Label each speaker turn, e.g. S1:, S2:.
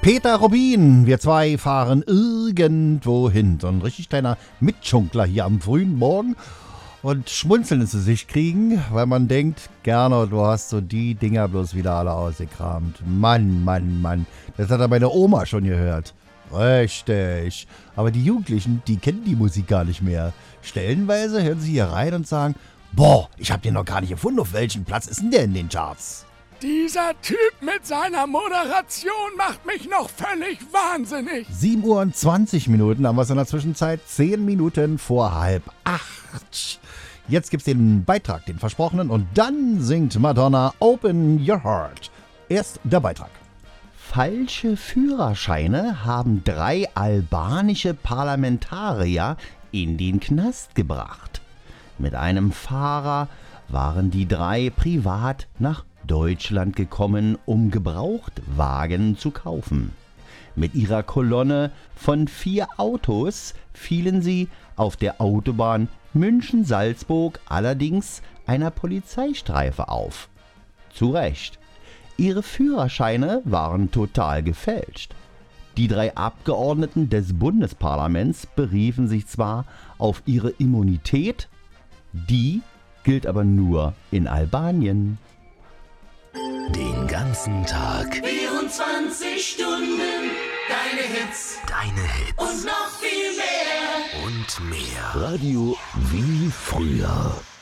S1: Peter Rubin, wir zwei fahren irgendwo hin. So ein richtig kleiner Mitschunkler hier am frühen Morgen und schmunzeln ins Gesicht kriegen, weil man denkt, Gernot, du hast so die Dinger bloß wieder alle ausgekramt. Mann, das hat er meine Oma schon gehört. Richtig. Aber die Jugendlichen, die kennen die Musik gar nicht mehr. Stellenweise hören sie hier rein und sagen, boah, ich hab den noch gar nicht gefunden, auf welchem Platz ist denn der in den Charts?
S2: Dieser Typ mit seiner Moderation macht mich noch völlig wahnsinnig.
S1: 7 Uhr und 20 Minuten, haben wir es in der Zwischenzeit 10 Minuten vor 7:30. Jetzt gibt's den Beitrag, den versprochenen, und dann singt Madonna Open Your Heart. Erst der Beitrag. Falsche Führerscheine haben 3 albanische Parlamentarier in den Knast gebracht. Mit einem Fahrer waren die 3 privat nach Deutschland gekommen, um Gebrauchtwagen zu kaufen. Mit ihrer Kolonne von 4 Autos fielen sie auf der Autobahn München-Salzburg allerdings einer Polizeistreife auf. Zu Recht. Ihre Führerscheine waren total gefälscht. Die 3 Abgeordneten des Bundesparlaments beriefen sich zwar auf ihre Immunität, die gilt aber nur in Albanien.
S3: Den ganzen Tag
S4: 24 Stunden, deine Hits
S3: und
S4: noch viel mehr.
S3: und mehr. Radio wie früher.